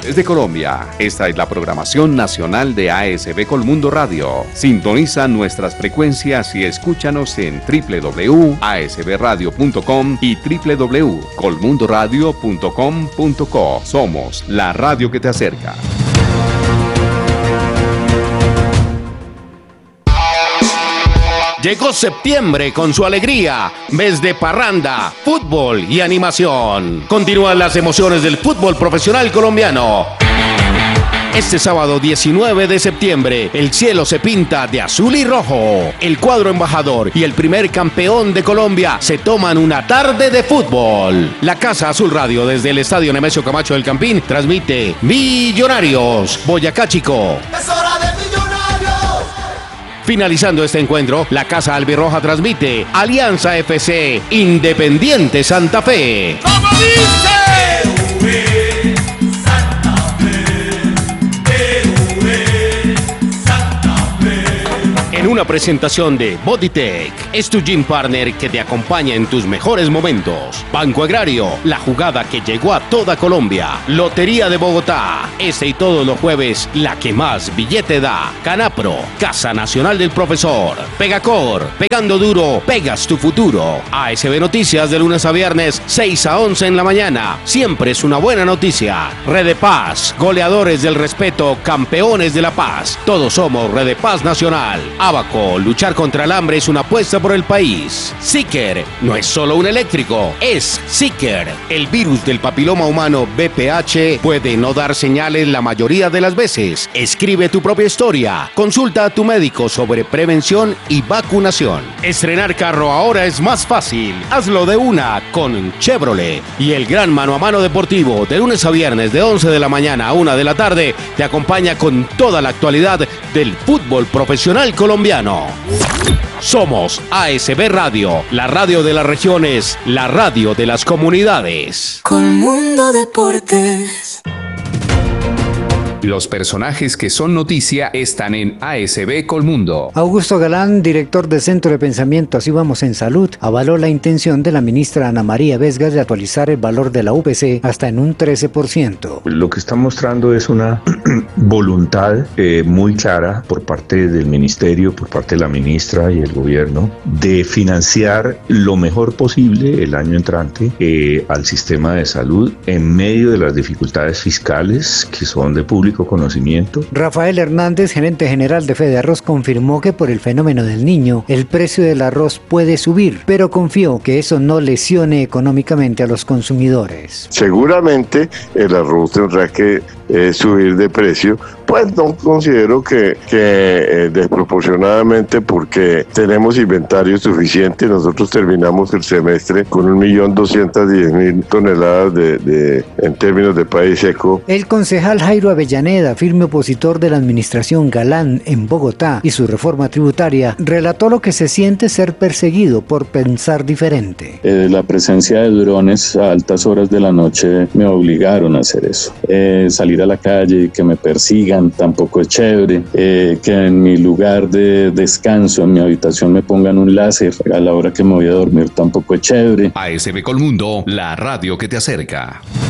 desde Colombia. Esta es la programación nacional de ASB Colmundo Radio. Sintoniza nuestras frecuencias y escúchanos en www.asbradio.com y www.colmundoradio.com.co. Somos la radio que te acerca. Llegó septiembre con su alegría, mes de parranda, fútbol y animación. Continúan las emociones del fútbol profesional colombiano. Este sábado 19 de septiembre, el cielo se pinta de azul y rojo. El cuadro embajador y el primer campeón de Colombia se toman una tarde de fútbol. La Casa Azul Radio desde el Estadio Nemesio Camacho del Campín transmite Millonarios, Boyacá Chico. ¡Es hora de Millonarios! Finalizando este encuentro, la Casa Albirroja transmite Alianza FC, Independiente Santa Fe. ¡Como dice! En una presentación de Bodytech, es tu gym partner que te acompaña en tus mejores momentos. Banco Agrario, la jugada que llegó a toda Colombia. Lotería de Bogotá, este y todos los jueves, la que más billete da. Canapro, Casa Nacional del Profesor. Pegacor, pegando duro, pegas tu futuro. ASB Noticias de lunes a viernes, 6 a 11 en la mañana. Siempre es una buena noticia. Red de Paz, goleadores del respeto, campeones de la paz. Todos somos Red de Paz Nacional. Abaco, luchar contra el hambre es una apuesta por el país. Seeker no es solo un eléctrico, es Seeker. El virus del papiloma humano VPH puede no dar señales la mayoría de las veces. Escribe tu propia historia. Consulta a tu médico sobre prevención y vacunación. Estrenar carro ahora es más fácil. Hazlo de una con Chevrolet. Y el gran mano a mano deportivo de lunes a viernes de 11 de la mañana a 1 de la tarde te acompaña con toda la actualidad del fútbol profesional colombiano. Somos ASB Radio, la radio de las regiones, la radio de las comunidades. Colmundo Deportes. Los personajes que son noticia están en ASB Colmundo. Augusto Galán, director del Centro de Pensamiento Así Vamos en Salud, avaló la intención de la ministra Ana María Vesgas de actualizar el valor de la UPC hasta en un 13%. Lo que está mostrando es una voluntad muy clara por parte del ministerio, por parte de la ministra y el gobierno, de financiar lo mejor posible el año entrante al sistema de salud en medio de las dificultades fiscales que son de público conocimiento. Rafael Hernández, gerente general de Fede Arroz, confirmó que por el fenómeno del Niño, el precio del arroz puede subir, pero confió que eso no lesione económicamente a los consumidores. Seguramente el arroz tendrá que subir de precio, pues no considero que desproporcionadamente, porque tenemos inventario suficiente. Nosotros terminamos el semestre con 1.210.000 toneladas en términos de país seco. El concejal Jairo Avellaneda, firme opositor de la administración Galán en Bogotá y su reforma tributaria, relató lo que se siente ser perseguido por pensar diferente. La presencia de drones a altas horas de la noche me obligaron a hacer eso. Salir a la calle, que me persigan, tampoco es chévere. Que en mi lugar de descanso, en mi habitación, me pongan un láser a la hora que me voy a dormir, tampoco es chévere. ASB Colmundo, la radio que te acerca.